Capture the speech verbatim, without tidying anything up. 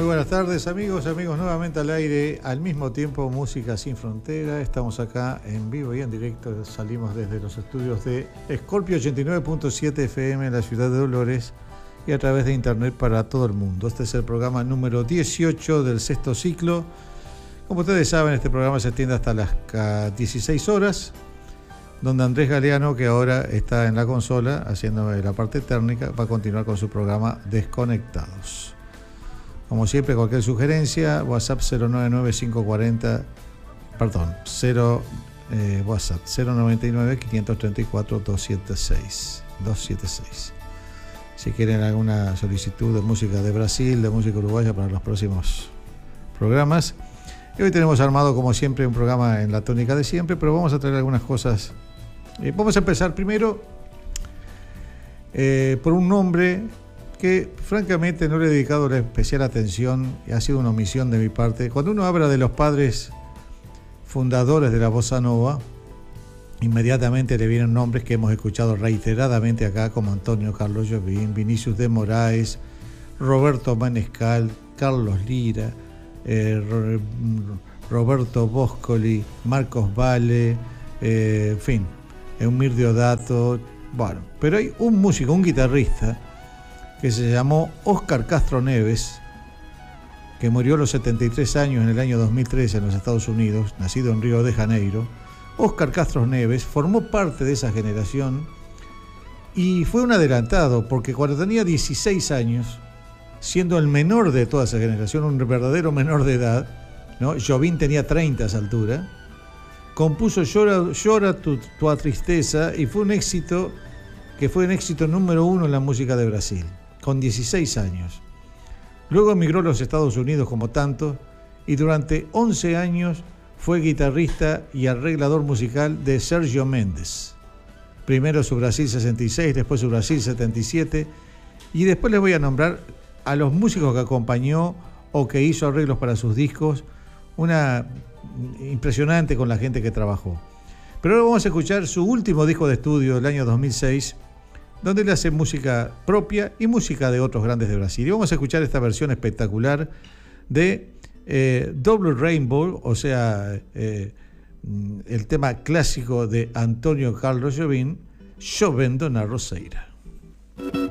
buenas tardes, amigos, amigos, nuevamente al aire, al mismo tiempo, Música Sin Frontera. Estamos acá en vivo y en directo, salimos desde los estudios de Scorpio ochenta y nueve punto siete F M en la ciudad de Dolores y a través de internet para todo el mundo. Este es el programa número dieciocho del sexto ciclo. Como ustedes saben, este programa se extiende hasta las dieciséis horas, donde Andrés Galeano, que ahora está en la consola haciendo la parte técnica, va a continuar con su programa Desconectados. Como siempre, cualquier sugerencia, WhatsApp cero nueve nueve cinco cuatro cero, perdón, cero, eh, WhatsApp cero nueve nueve cinco tres cuatro dos siete seis. Si quieren alguna solicitud de música de Brasil, de música uruguaya para los próximos programas. Y hoy tenemos armado, como siempre, un programa en la tónica de siempre, pero vamos a traer algunas cosas. Eh, vamos a empezar primero eh, por un nombre que francamente no le he dedicado la especial atención y ha sido una omisión de mi parte. Cuando uno habla de los padres fundadores de la bossa nova, inmediatamente le vienen nombres que hemos escuchado reiteradamente acá, como Antonio Carlos Jobim, Vinicius de Moraes, Roberto Manescal, Carlos Lira, eh, Roberto Boscoli, Marcos Valle, eh, en fin, Eumir Deodato. Bueno, pero hay un músico, un guitarrista, que se llamó Óscar Castro Neves, que murió a los setenta y tres años en el año dos mil trece en los Estados Unidos, nacido en Río de Janeiro. Óscar Castro Neves formó parte de esa generación y fue un adelantado, porque cuando tenía dieciséis años, siendo el menor de toda esa generación, un verdadero menor de edad, ¿no? Jobim tenía treinta a esa altura, compuso Llora, Llora tu, tu tristeza, y fue un éxito que fue un éxito número uno en la música de Brasil, con dieciséis años. Luego emigró a los Estados Unidos como tanto, y durante once años fue guitarrista y arreglador musical de Sergio Méndez. Primero su Brasil sesenta y seis, después su Brasil setenta y siete, y después les voy a nombrar a los músicos que acompañó o que hizo arreglos para sus discos. Una impresionante con la gente que trabajó. Pero ahora vamos a escuchar su último disco de estudio del año dos mil seis, donde él hace música propia y música de otros grandes de Brasil. Y vamos a escuchar esta versión espectacular de eh, Double Rainbow, o sea, eh, el tema clásico de Antonio Carlos Jobim, Chovendo na Roseira.